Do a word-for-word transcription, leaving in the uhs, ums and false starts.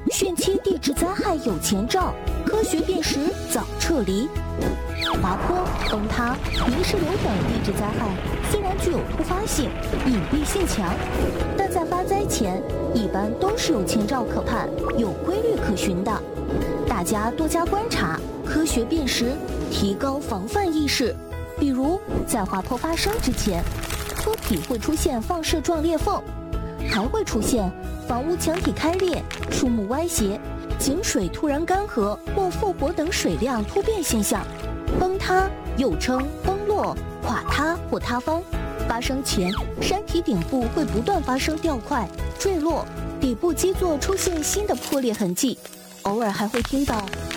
汛期地质灾害有前兆，科学辨识早撤离。滑坡、崩塌、泥石流等地质灾害虽然具有突发性、隐蔽性强，但在发灾前一般都是有前兆可盼、有规律可循的。大家多加观察，科学辨识，提高防范意识。比如在滑坡发生之前，坡体会出现放射状裂缝，还会出现房屋墙体开裂、树木歪斜、井水突然干涸或复活等水量突变现象。崩塌又称崩落、垮塌或塌方，发生前山体顶部会不断发生掉块、坠落，底部基座出现新的破裂痕迹，偶尔还会听到